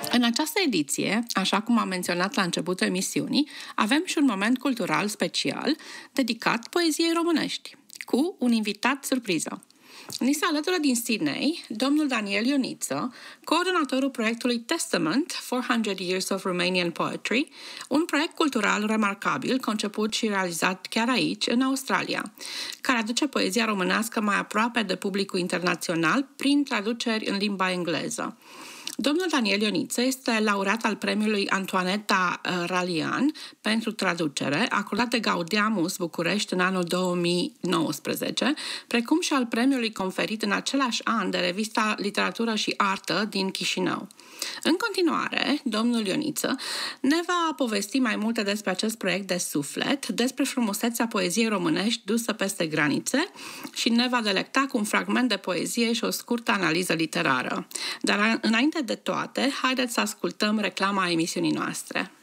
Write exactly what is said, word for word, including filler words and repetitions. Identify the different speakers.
Speaker 1: În această ediție, așa cum am menționat la începutul emisiunii, avem și un moment cultural special dedicat poeziei românești, cu un invitat surpriză. Ni se alătură din Sydney domnul Daniel Ioniță, coordonatorul proiectului Testament four hundred Years of Romanian Poetry, un proiect cultural remarcabil conceput și realizat chiar aici, în Australia, care aduce poezia românească mai aproape de publicul internațional prin traduceri în limba engleză. Domnul Daniel Ioniță este laureat al premiului Antoaneta Ralian pentru traducere, acordat de Gaudeamus București în anul două mii nouăsprezece, precum și al premiului conferit în același an de revista Literatură și Artă din Chișinău. În continuare, domnul Ioniță ne va povesti mai multe despre acest proiect de suflet, despre frumusețea poeziei românești dusă peste granițe și ne va delecta cu un fragment de poezie și o scurtă analiză literară. Dar înainte de toate, haideți să ascultăm reclama emisiunii noastre.